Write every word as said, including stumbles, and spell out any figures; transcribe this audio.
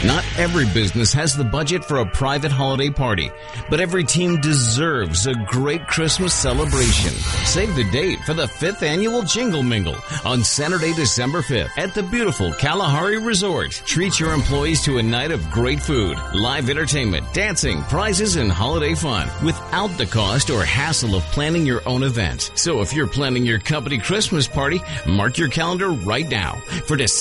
Not every business has the budget for a private holiday party, but every team deserves a great Christmas celebration. Save the date for the fifth annual Jingle Mingle on Saturday, December fifth at the beautiful Kalahari Resort. Treat your employees to a night of great food, live entertainment, dancing, prizes, and holiday fun without the cost or hassle of planning your own event. So if you're planning your company Christmas party, mark your calendar right now for December